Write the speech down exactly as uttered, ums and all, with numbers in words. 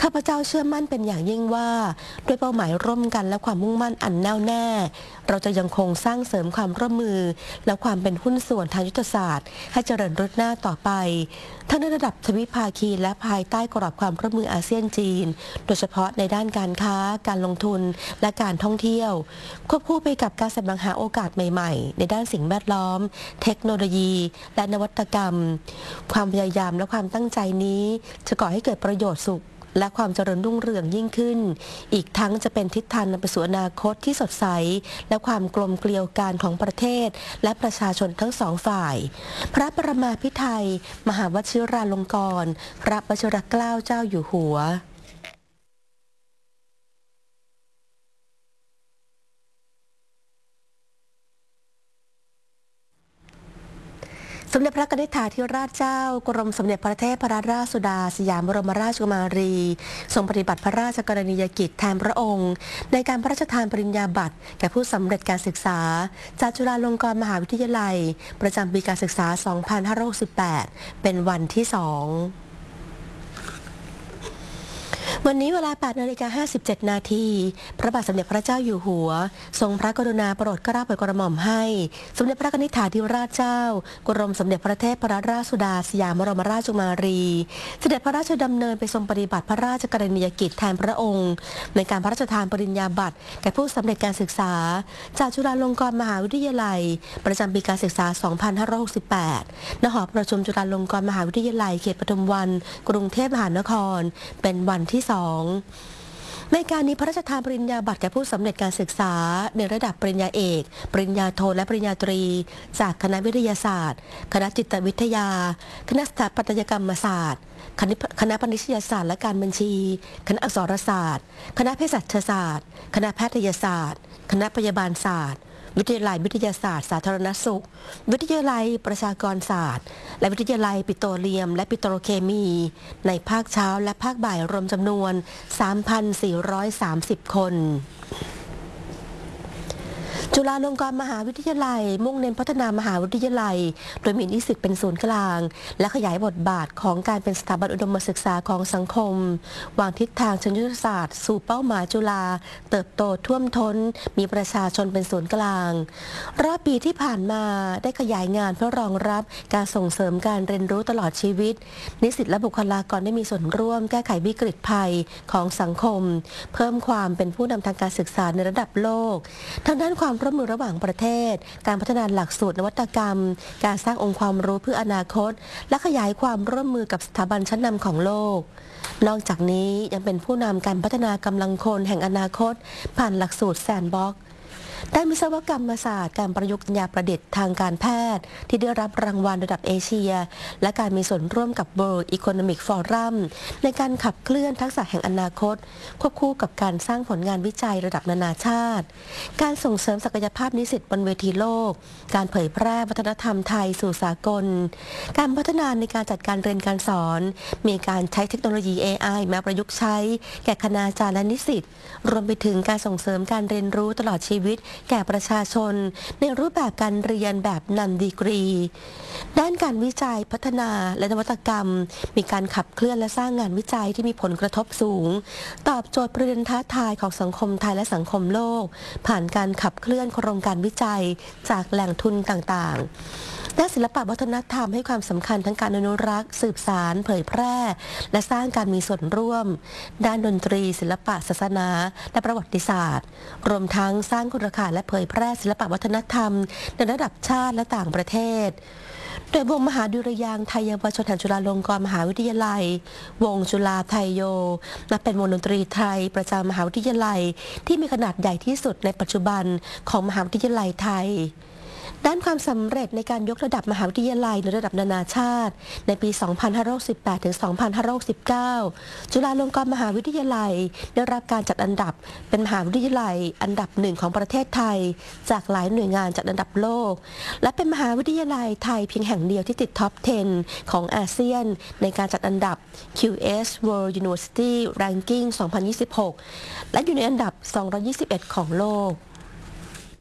ข้าพเจ้าเชื่อมั่นเป็นอย่างยิ่งว่าด้วยเป้าหมายร่วมกันและความมุ่งมั่นอันแน่วแน่เราจะยังคงสร้างเสริมความร่วมมือและความเป็นหุ้นส่วนทางยุทธศาสตร์ให้เจริญรุ่งเรืองต่อไปทั้งในระดับทวิภาคีและภายใต้กรอบความร่วมมืออาเซียนจีนโดยเฉพาะในด้านการค้าการลงทุนและการท่องเที่ยวควบคู่ไปกับการแสวงหาโอกาสใหม่ๆในด้านสิ่งแวดล้อมเทคโนโลยีและนวัตกรรมความพยายามและความตั้งใจนี้จะก่อให้เกิดประโยชน์สุขและความเจริญรุ่งเรืองยิ่งขึ้นอีกทั้งจะเป็นทิศทางนำไปสู่อนาคตที่สดใสและความกลมเกลียวกันของประเทศและประชาชนทั้งสองฝ่ายพระประมาภิไธยมหาวชิราลงกรณ์พระวชิรเกล้าเจ้าอยู่หัวสมเด็จพระนิธิถาธิราชเจ้ากรมสมเด็จพระเทพรัตนราชสุดาสยามบรมราชกุมารีทรงปฏิบัติพระราชกรณียกิจแทนพระองค์ในการพระราชทานปริญญาบัตรแก่ผู้สำเร็จการศึกษาจากจุฬาลงกรณ์มหาวิทยาลัยประจำปีการศึกษา สองพันห้าร้อยหกสิบแปด เป็นวันที่สองวันนี้เวลา แปดนาฬิกาห้าสิบเจ็ด นาทีพระบาทสมเด็จพระเจ้าอยู่หัวทรงพระกรุณาโปรดเกล้าโปรดกระหม่อมให้สมเด็จพระนิธิถาธิราชเจ้ากรมสมเด็จพระเทพรัตนราชสุดาสยามบรมราชกุมารีเสด็จพระราชดำเนินไปทรงปฏิบัติพระราชกรณียกิจแทนพระองค์ในการพระราชทานปริญญาบัตรแก่ผู้สำเร็จการศึกษาจากจุฬาลงกรณ์มหาวิทยาลัยประจำปีการศึกษา สองพันห้าร้อยหกสิบแปด ณ หอประชุมจุฬาลงกรณ์มหาวิทยาลัยเขตปทุมวันกรุงเทพมหานครเป็นวันที่สองในการนี้พระราชทานปริญญาบัตรแก่ผู้สำเร็จการศึกษาในระดับปริญญาเอกปริญญาโทและปริญญาตรีจากคณะวิทยาศาสตร์คณะจิตวิทยาคณะสถาปัตยกรรมศาสตร์คณะพาณิชยศาสตร์และการบัญชีคณะอักษรศาสตร์คณะเภสัชศาสตร์คณะแพทยศาสตร์คณะพยาบาลศาสตร์วิทยาลัยวิทยาศาสตร์สาธารณสุขวิทยาลัยประชากรศาสตร์และวิทยาลัยปิโตรเลียมและปิโตรเคมีในภาคเช้าและภาคบ่ายรวมจำนวน สามพันสี่ร้อยสามสิบ คนจุฬาลงกรณ์มหาวิทยาลัยมุ่งเน้นพัฒนามหาวิทยาลัยโดยมีนิสิตเป็นศูนย์กลางและขยายบทบาทของการเป็นสถาบันอุดมศึกษาของสังคมวางทิศทางเชิงยุทธศาสตร์สู่เป้าหมายจุฬาเติบโตท่วมท้นมีประชาชนเป็นศูนย์กลางรอบปีที่ผ่านมาได้ขยายงานเพื่อรองรับการส่งเสริมการเรียนรู้ตลอดชีวิตนิสิตและบุคลากรได้มีส่วนร่วมแก้ไขวิกฤตภัยของสังคมเพิ่มความเป็นผู้นำทางการศึกษาในระดับโลกทางด้านความร่วมมือระหว่างประเทศการพัฒนาหลักสูตรนวัตกรรมการสร้างองค์ความรู้เพื่ออนาคตและขยายความร่วมมือกับสถาบันชั้นนำของโลกนอกจากนี้ยังเป็นผู้นำการพัฒนากำลังคนแห่งอนาคตผ่านหลักสูตรแซนด์บ็อกซ์ด้านวิศวกรรมศาสตร์การประยุกต์ปัญญาประดิษฐ์ทางการแพทย์ที่ได้รับรางวัลระดับเอเชียและการมีส่วนร่วมกับ World Economic Forum ในการขับเคลื่อนทักษะแห่งอนาคตควบคู่กับการสร้างผลงานวิจัยระดับนานาชาติการส่งเสริมศักยภาพนิสิตบนเวทีโลกการเผยแพร่วัฒนธรรมไทยสู่สากลการพัฒนาในการจัดการเรียนการสอนมีการใช้เทคโนโลยี เอ ไอ มาประยุกต์ใช้แก่คณาจารย์และนิสิตรวมไปถึงการส่งเสริมการเรียนรู้ตลอดชีวิตแก่ประชาชนในรูปแบบการเรียนแบบนันดีกรีด้านการวิจัยพัฒนาและนวัตกรรมมีการขับเคลื่อนและสร้างงานวิจัยที่มีผลกระทบสูงตอบโจทย์ประเด็นท้าทายของสังคมไทยและสังคมโลกผ่านการขับเคลื่อนโครงการวิจัยจากแหล่งทุนต่างๆด้านศิลปะวัฒนธรรมให้ความสำคัญทั้งการอนุรักษ์สืบสานเผยแพร่และสร้างการมีส่วนร่วมด้านดนตรีศิลปะศาสนาและประวัติศาสตร์รวมทั้งสร้างคุณค่าและเผยแพร่ศิลปะวัฒนธรรมในระดับชาติและต่างประเทศโดยวงมหาดุริยางค์ไทยเยาวชนแห่งจุฬาลงกรณ์มหาวิทยาลัยวงจุฬาไทยโยนับเป็นวงดนตรีไทยประจำมหาวิทยาลัยที่มีขนาดใหญ่ที่สุดในปัจจุบันของมหาวิทยาลัยไทยด้านความสำเร็จในการยกระดับมหาวิทยาลัยในระดับนานาชาติในปี สองพันห้าร้อยหกสิบแปด ถึง สองพันห้าร้อยหกสิบเก้า จุฬาลงกรณ์มหาวิทยาลัยได้รับการจัดอันดับเป็นมหาวิทยาลัยอันดับหนึ่งของประเทศไทยจากหลายหน่วยงานจัดอันดับโลกและเป็นมหาวิทยาลัยไทยเพียงแห่งเดียวที่ติดท็อป สิบ ของอาเซียนในการจัดอันดับ คิว เอส World University Ranking สองพันยี่สิบหก และอยู่ในอันดับ สองร้อยยี่สิบเอ็ด ของโลก